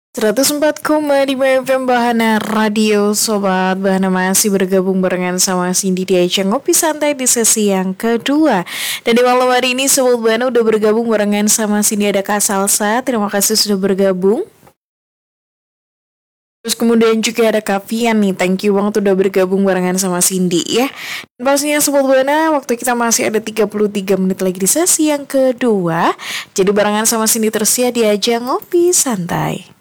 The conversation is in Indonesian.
104,5 FM Bahana Radio Sobat Bahana masih bergabung barengan sama Cindy di ajang Ngopi Santai di sesi yang kedua. Dan di malam hari ini Sobat Bahana udah bergabung barengan sama Cindy, ada Kak Salsa. Terima kasih sudah bergabung. Terus kemudian juga ada Kak Fian nih, thank you banget udah bergabung barengan sama Cindy ya. Dan pastinya Sobat Bahana, waktu kita masih ada 33 menit lagi di sesi yang kedua. Jadi barengan sama Cindy terus ya di ajang Ngopi Santai.